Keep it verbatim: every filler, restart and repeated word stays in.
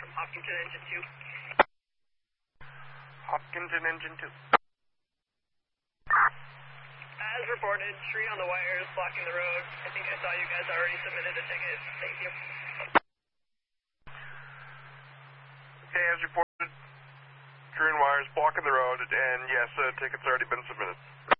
from Hopkinton Engine two. Hopkinton Engine two. As reported, tree on the wires blocking the road. I think I saw you guys already submitted a ticket. Thank you. Okay, as reported, tree and wires blocking the road, and yes, a ticket's already been submitted.